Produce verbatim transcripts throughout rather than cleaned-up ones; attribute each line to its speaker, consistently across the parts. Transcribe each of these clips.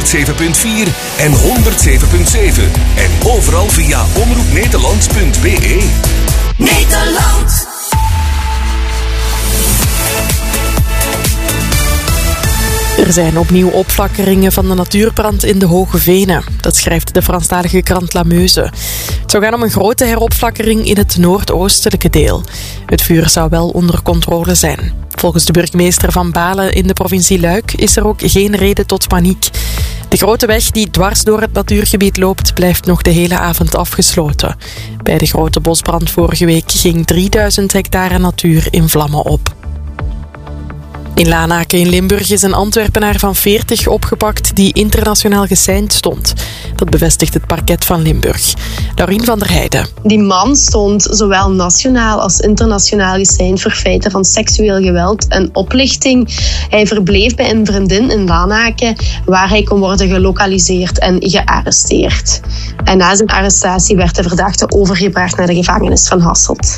Speaker 1: honderdzeven punt vier en honderdzeven punt zeven. En overal via omroep nederland punt b e.
Speaker 2: Nederland.
Speaker 3: Er zijn opnieuw opflakkeringen van de natuurbrand in de Hoge Venen. Dat schrijft de Franstalige krant La Meuse. Het zou gaan om een grote heropflakkering in het noordoostelijke deel. Het vuur zou wel onder controle zijn. Volgens de burgemeester van Balen in de provincie Luik is er ook geen reden tot paniek. De grote weg die dwars door het natuurgebied loopt, blijft nog de hele avond afgesloten. Bij de grote bosbrand vorige week ging drieduizend hectare natuur in vlammen op. In Lanaken in Limburg is een Antwerpenaar van veertig opgepakt die internationaal geseind stond. Dat bevestigt het parket van Limburg. Laurien van der Heijden.
Speaker 4: Die man stond zowel nationaal als internationaal geseind voor feiten van seksueel geweld en oplichting. Hij verbleef bij een vriendin in Lanaken waar hij kon worden gelokaliseerd en gearresteerd. En na zijn arrestatie werd de verdachte overgebracht naar de gevangenis van Hasselt.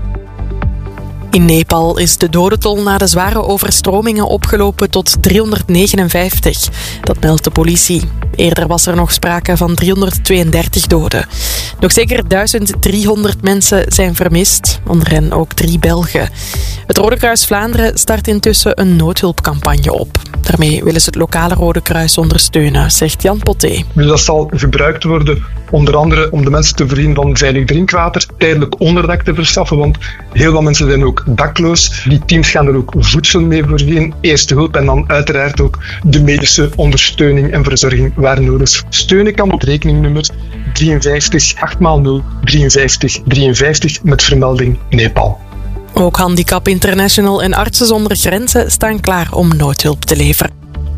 Speaker 3: In Nepal is de dodentol na de zware overstromingen opgelopen tot driehonderdnegenenvijftig. Dat meldt de politie. Eerder was er nog sprake van driehonderdtweeëndertig doden. Nog zeker duizend driehonderd mensen zijn vermist, onder hen ook drie Belgen. Het Rode Kruis Vlaanderen start intussen een noodhulpcampagne op. Daarmee willen ze het lokale Rode Kruis ondersteunen, zegt Jan Potté.
Speaker 5: Dus dat zal gebruikt worden onder andere om de mensen te voorzien van veilig drinkwater, tijdelijk onderdak te verschaffen, want heel veel mensen zijn ook dakloos. Die teams gaan er ook voedsel mee voorzien, eerste hulp en dan uiteraard ook de medische ondersteuning en verzorging waar nodig. Steunen kan op rekeningnummer drieënvijftig acht maal nul drieënvijftig drieënvijftig met vermelding Nepal.
Speaker 3: Ook Handicap International en Artsen zonder Grenzen staan klaar om noodhulp te leveren.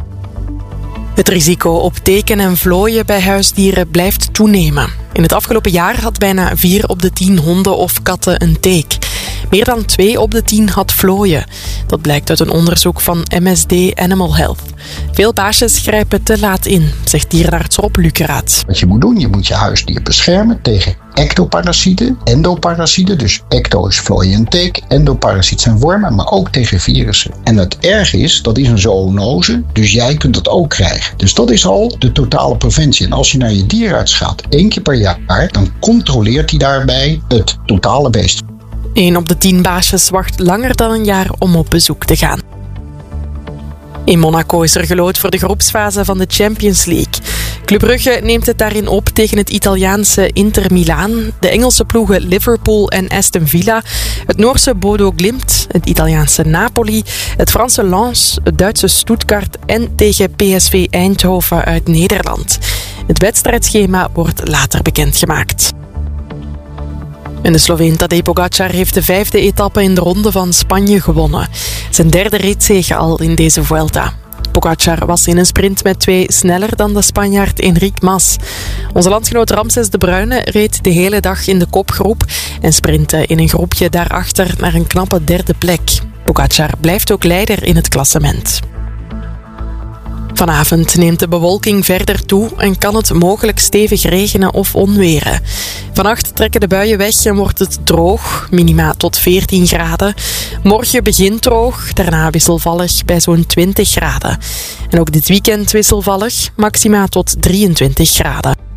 Speaker 3: Het risico op teken en vlooien bij huisdieren blijft toenemen. In het afgelopen jaar had bijna vier op de tien honden of katten een teek. Meer dan twee op de tien had vlooien. Dat blijkt uit een onderzoek van M S D Animal Health. Veel baasjes grijpen te laat in, zegt dierenarts Rob Lukeraat.
Speaker 6: Wat je moet doen, je moet je huisdier beschermen tegen ectoparasieten, endoparasieten. Dus ecto is vlooien en teek, endoparasieten zijn wormen, maar ook tegen virussen. En het erg is, dat is een zoonose, dus jij kunt dat ook krijgen. Dus dat is al de totale preventie. En als je naar je dierenarts gaat, één keer per jaar, dan controleert hij daarbij het totale beest.
Speaker 3: Een op de tien baasjes wacht langer dan een jaar om op bezoek te gaan. In Monaco is er geloot voor de groepsfase van de Champions League. Club Brugge neemt het daarin op tegen het Italiaanse Inter Milaan, de Engelse ploegen Liverpool en Aston Villa, het Noorse Bodo Glimt, het Italiaanse Napoli, het Franse Lens, het Duitse Stuttgart en tegen P S V Eindhoven uit Nederland. Het wedstrijdschema wordt later bekendgemaakt. En de Sloveen Tadej Pogačar heeft de vijfde etappe in de Ronde van Spanje gewonnen. Zijn derde ritzege al in deze Vuelta. Pogačar was in een sprint met twee sneller dan de Spanjaard Enric Mas. Onze landgenoot Ramses de Bruyne reed de hele dag in de kopgroep en sprintte in een groepje daarachter naar een knappe derde plek. Pogačar blijft ook leider in het klassement. Vanavond neemt de bewolking verder toe en kan het mogelijk stevig regenen of onweren. Vannacht trekken de buien weg en wordt het droog, minima tot veertien graden. Morgen begint droog, daarna wisselvallig bij zo'n twintig graden. En ook dit weekend wisselvallig, maxima tot drieëntwintig graden.